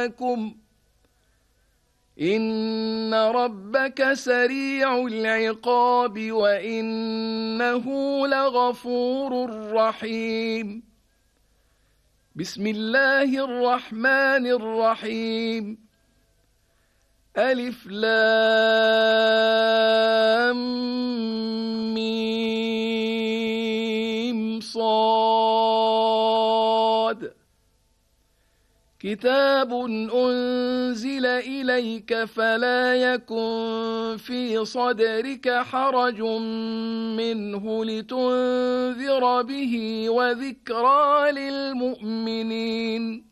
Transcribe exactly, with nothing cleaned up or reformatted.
معكم إن ربك سريع العقاب وإنه لغفور رحيم. بسم الله الرحمن الرحيم. ألف لام ميم صاد. كتاب أنزل إليك فلا يكن في صدرك حرج منه لتنذر به وذكرى للمؤمنين.